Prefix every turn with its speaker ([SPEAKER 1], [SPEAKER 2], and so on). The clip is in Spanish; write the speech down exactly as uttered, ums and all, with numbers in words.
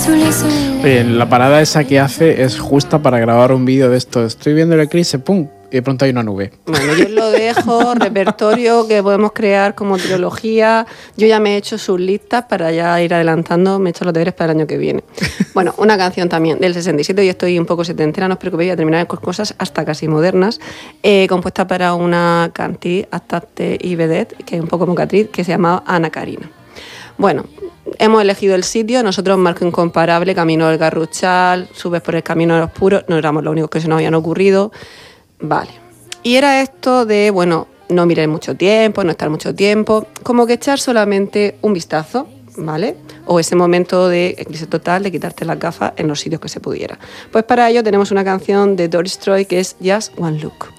[SPEAKER 1] Oye, la parada esa que hace es justa para grabar un vídeo de esto. Estoy viendo el eclipse, ¡pum! Y de pronto hay una nube.
[SPEAKER 2] Bueno, yo lo dejo, repertorio que podemos crear como trilogía. Yo ya me he hecho sus listas para ya ir adelantando, me he hecho los deberes para el año que viene. Bueno, una canción también del sesenta y siete, y estoy un poco setentera, no os preocupéis, voy a terminar con cosas hasta casi modernas, eh, compuesta para una cantante, actriz y vedette, que es un poco como Catriz, que se llamaba Ana Karina. Bueno, hemos elegido el sitio, nosotros Marco Incomparable, Camino del Garruchal, subes por el Camino de los Puros, no éramos los únicos que se nos habían ocurrido. Vale. Y era esto de, bueno, no mirar mucho tiempo, no estar mucho tiempo, como que echar solamente un vistazo, ¿vale? O ese momento de eclipse total, de quitarte las gafas en los sitios que se pudiera. Pues para ello tenemos una canción de Doris Troy que es Just One Look.